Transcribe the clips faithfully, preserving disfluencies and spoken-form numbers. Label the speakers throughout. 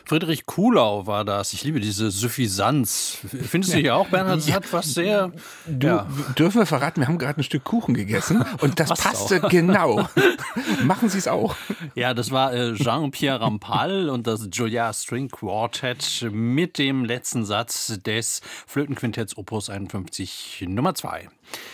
Speaker 1: Friedrich Kuhlau war das. Ich liebe diese Suffisanz. Findest du ja auch, Bernhard? Das hat was sehr...
Speaker 2: Du,
Speaker 1: ja.
Speaker 2: Dürfen wir verraten, wir haben gerade ein Stück Kuchen gegessen und das
Speaker 1: Passt
Speaker 2: passte
Speaker 1: auch.
Speaker 2: genau. Machen Sie es auch.
Speaker 1: Ja, das war äh, Jean-Pierre Rampal und das Juilliard String Quartet mit dem letzten Satz des Flötenquintetts Opus einundfünfzig Nummer zwei.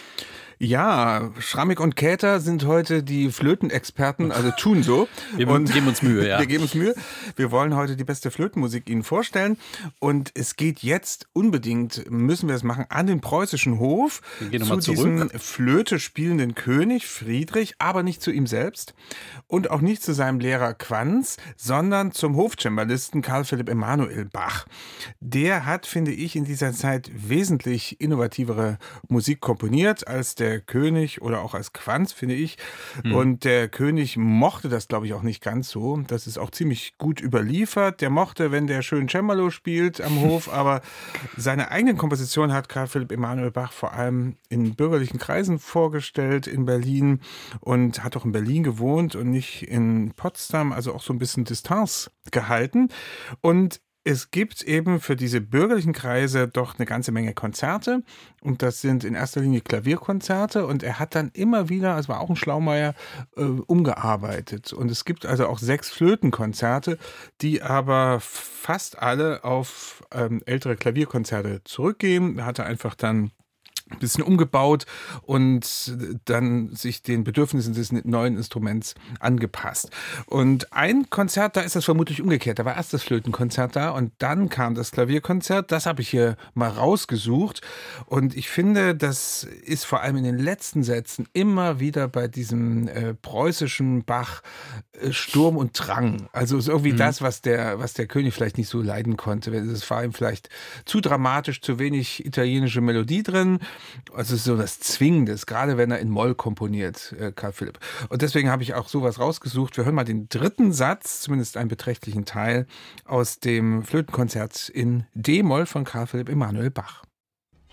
Speaker 2: Ja, Schrammig und Käther sind heute die Flötenexperten, also tun so.
Speaker 1: Wir
Speaker 2: und
Speaker 1: geben uns Mühe, ja.
Speaker 2: Wir geben uns Mühe. Wir wollen heute die beste Flötenmusik Ihnen vorstellen. Und es geht jetzt unbedingt, müssen wir es machen, an den preußischen Hof.
Speaker 1: Wir gehen
Speaker 2: zu
Speaker 1: nochmal zurück.
Speaker 2: diesem Flöte spielenden König Friedrich, aber nicht zu ihm selbst. Und auch nicht zu seinem Lehrer Quanz, sondern zum Hofcembalisten Karl Philipp Emanuel Bach. Der hat, finde ich, in dieser Zeit wesentlich innovativere Musik komponiert als der König oder auch als Quanz, finde ich. Mhm. Und der König mochte das, glaube ich, auch nicht ganz so. Das ist auch ziemlich gut überliefert. Der mochte, wenn der schön Cembalo spielt am Hof, aber seine eigenen Kompositionen hat Karl Philipp Emanuel Bach vor allem in bürgerlichen Kreisen vorgestellt in Berlin und hat auch in Berlin gewohnt und nicht in Potsdam, also auch so ein bisschen Distanz gehalten. Und es gibt eben für diese bürgerlichen Kreise doch eine ganze Menge Konzerte und das sind in erster Linie Klavierkonzerte und er hat dann immer wieder, also war auch ein Schlaumeier, äh, umgearbeitet und es gibt also auch sechs Flötenkonzerte, die aber fast alle auf ähm, ältere Klavierkonzerte zurückgehen. Er hatte einfach dann ein bisschen umgebaut und dann sich den Bedürfnissen des neuen Instruments angepasst. Und ein Konzert, da ist das vermutlich umgekehrt. Da war erst das Flötenkonzert da und dann kam das Klavierkonzert. Das habe ich hier mal rausgesucht. Und ich finde, das ist vor allem in den letzten Sätzen immer wieder bei diesem äh, preußischen Bach äh, Sturm und Drang. Also ist irgendwie mhm. das, was der, was der König vielleicht nicht so leiden konnte. Es war ihm vielleicht zu dramatisch, zu wenig italienische Melodie drin. Also so was Zwingendes, gerade wenn er in Moll komponiert, äh, Karl Philipp. Und deswegen habe ich auch sowas rausgesucht. Wir hören mal den dritten Satz, zumindest einen beträchtlichen Teil, aus dem Flötenkonzert in D-Moll von Karl Philipp Emanuel Bach.